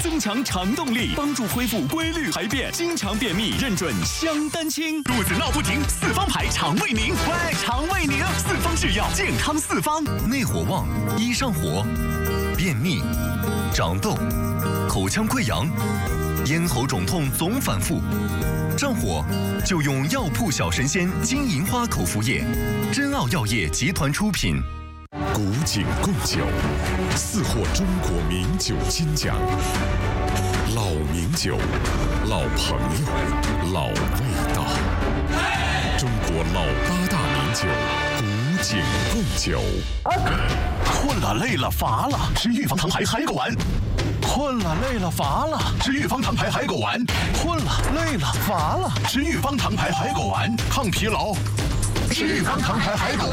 增强肠动力，帮助恢复规律排便。经常便秘认准香丹清， 肚子闹不停，四方牌肠胃宁，喂，肠胃宁，四方制药，健康四方。 内火旺，易上火，便秘、长痘、口腔溃疡、咽喉肿痛总反复，上火就用药铺小神仙金银花口服液，真奥药业集团出品。 古井贡酒4获中国名酒金奖，老名酒，老朋友，老味道。中国老8大名酒，古井贡酒。 困了累了乏了，吃预防糖牌嗨个丸。困了累了乏了，吃预防糖牌嗨个丸。困了累了乏了，吃预防糖牌嗨个丸，抗疲劳。吃预防糖牌嗨个丸。